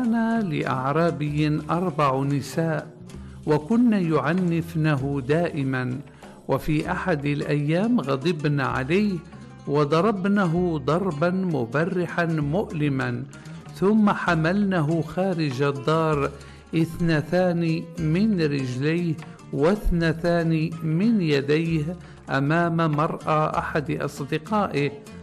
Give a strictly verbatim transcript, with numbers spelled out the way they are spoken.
كان لأعرابي أربع نساء وكن يعنفنه دائما، وفي أحد الأيام غضبن عليه وضربنه ضربا مبرحا مؤلما، ثم حملنه خارج الدار، اثنتان من رجليه واثنتان من يديه أمام مرأى أحد أصدقائه،